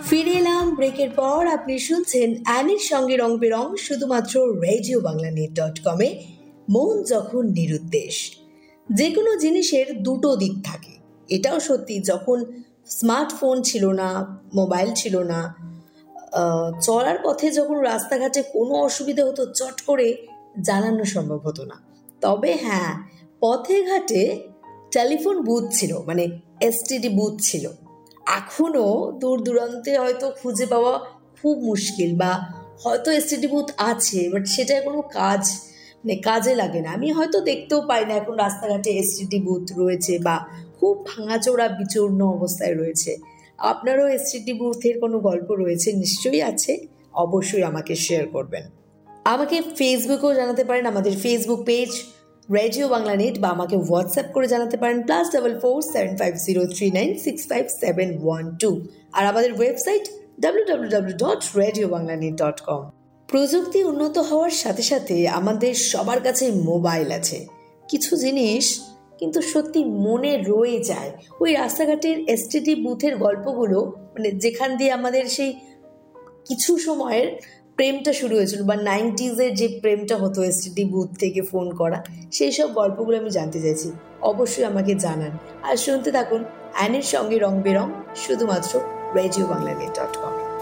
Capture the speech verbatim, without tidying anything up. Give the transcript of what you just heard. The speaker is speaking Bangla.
ফিরে এলাম ব্রেকের পর। আপনি শুনছেন অ্যানির সঙ্গে রং বেরং, শুধুমাত্র রেডিও বাংলা নেট ডট কমে। মন যখন নিরুদ্দেশ, যে কোনো জিনিসের দুটো দিক থাকে। এটাও সত্যি, যখন স্মার্টফোন ছিল না, মোবাইল ছিল না, আহ, চলার পথে যখন রাস্তাঘাটে কোনো অসুবিধা হতো চট করে জানানো সম্ভব হতো না। তবে হ্যাঁ, পথে ঘাটে টেলিফোন বুথ ছিল, মানে এসটিডি বুথ ছিল। এখনও দূর দূরান্তে হয়তো খুঁজে পাওয়া খুব মুশকিল, বা হয়তো এসটিডি বুথ আছে বাট সেটা কোনো কাজ মানে কাজে লাগে না। আমি হয়তো দেখতেও পাই না এখন রাস্তাঘাটে এসটিডি বুথ রয়েছে, বা খুব ভাঙাচোরা বিচূর্ণ অবস্থায় রয়েছে। আপনারও এসটিডি বুথের কোনো গল্প রয়েছে? নিশ্চয়ই আছে, অবশ্যই আমাকে শেয়ার করবেন। আমাকে ফেসবুকেও জানাতে পারেন, আমাদের Facebook page radio Bangla net, বা আমাকে হোয়াটসঅ্যাপ করে জানাতে পারেন plus double four seven five zero three nine six five seven one two. আর আমাদের website W W W dot radio Bangla net dot com. প্রযুক্তি উন্নত হওয়ার সাথে সাথে আমাদের সবার কাছে মোবাইল আছে। কিছু জিনিস কিন্তু সত্যি মনে রয়ে যায়। ওই রাস্তাঘাটের এসটিডি বুথের গল্পগুলো, মানে যেখান দিয়ে আমাদের সেই কিছু সময়ের প্রেমটা শুরু হয়েছিল, বা নাইনটিজের যে প্রেমটা হতো এসটিডি বুথ থেকে ফোন করা, সেই সব গল্পগুলো আমি জানতে চাইছি। অবশ্যই আমাকে জানান। আর শুনতে থাকুন অ্যানির সঙ্গে রং বেরং, শুধুমাত্র radio Bangla net dot com.